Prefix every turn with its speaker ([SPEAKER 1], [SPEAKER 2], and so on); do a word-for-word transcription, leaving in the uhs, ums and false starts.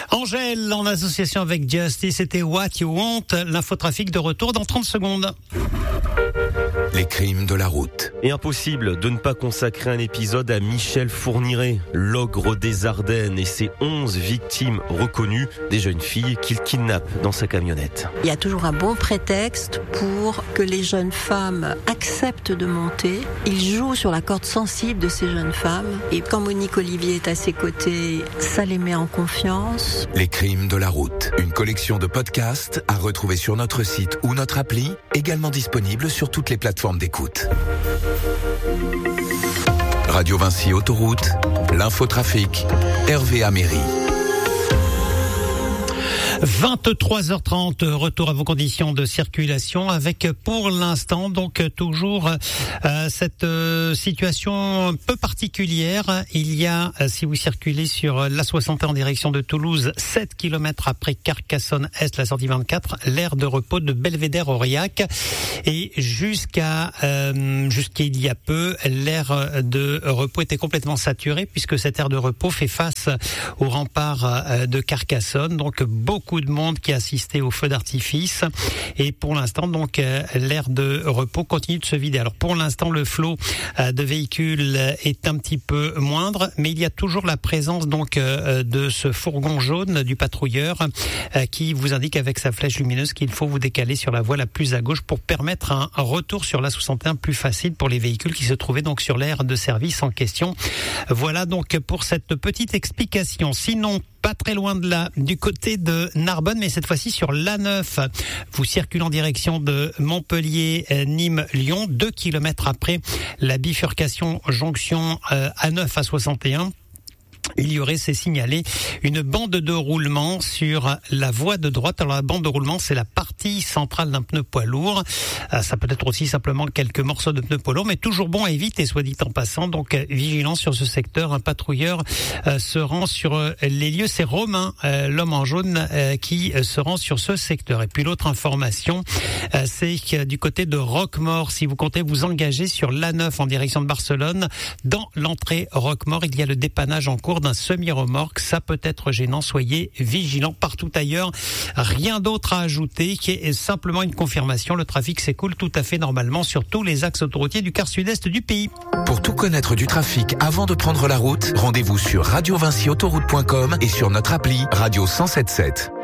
[SPEAKER 1] Angèle, en association avec Justice, c'était What You Want. L'infotrafic de retour dans trente secondes.
[SPEAKER 2] Les crimes de la route.
[SPEAKER 3] Et impossible de ne pas consacrer un épisode à Michel Fourniret, l'ogre des Ardennes et ses onze victimes reconnues, des jeunes filles qu'il kidnappe dans sa camionnette.
[SPEAKER 4] Il y a toujours un bon prétexte pour que les jeunes femmes acceptent de monter. Il joue sur la corde sensible de ces jeunes femmes. Et quand Monique Olivier est à ses côtés, ça les met en confiance.
[SPEAKER 2] Les crimes de la route. Une collection de podcasts à retrouver sur notre site ou notre appli, également disponible sur toutes les plateformes d'écoute. Radio Vinci Autoroute, l'infotrafic, Hervé Améry.
[SPEAKER 1] vingt-trois heures trente, retour à vos conditions de circulation avec pour l'instant donc toujours euh, cette euh, situation un peu particulière. Il y a, euh, si vous circulez sur l'A soixante et un en direction de Toulouse, sept kilomètres après Carcassonne-Est, la sortie vingt-quatre, l'aire de repos de Belvédère-Aurillac. Et jusqu'à euh, jusqu'à il y a peu, l'aire de repos était complètement saturée puisque cette aire de repos fait face au rempart euh, de Carcassonne. Donc beaucoup de monde qui a assisté au feu d'artifice et pour l'instant donc euh, l'aire de repos continue de se vider. Alors pour l'instant le flot euh, de véhicules est un petit peu moindre, mais il y a toujours la présence donc euh, de ce fourgon jaune du patrouilleur euh, qui vous indique avec sa flèche lumineuse qu'il faut vous décaler sur la voie la plus à gauche pour permettre un, un retour sur l'A soixante et un plus facile pour les véhicules qui se trouvaient donc sur l'aire de service en question. Voilà donc pour cette petite explication. Sinon, pas très loin de là, du côté de Narbonne, mais cette fois-ci sur l'A neuf. Vous circulez en direction de Montpellier, Nîmes, Lyon, deux kilomètres après la bifurcation jonction euh, A neuf à soixante et un. Il y aurait, c'est signalé, une bande de roulement sur la voie de droite. Alors la bande de roulement, c'est la partie centrale d'un pneu poids lourd. Ça peut être aussi simplement quelques morceaux de pneus poids lourd, mais toujours bon à éviter, soit dit en passant. Donc vigilance sur ce secteur. Un patrouilleur euh, se rend sur euh, les lieux. C'est Romain, euh, l'homme en jaune, euh, qui euh, se rend sur ce secteur. Et puis l'autre information, euh, c'est que du côté de Roquemaure, si vous comptez vous engager sur l'A neuf en direction de Barcelone, dans l'entrée Roquemaure, il y a le dépannage en cours d'un semi-remorque, ça peut être gênant, soyez vigilants. Partout ailleurs, rien d'autre à ajouter, qui est simplement une confirmation, le trafic s'écoule tout à fait normalement sur tous les axes autoroutiers du quart sud-est du pays.
[SPEAKER 2] Pour tout connaître du trafic avant de prendre la route, rendez-vous sur radio vinci autoroute point com et sur notre appli Radio cent soixante-sept.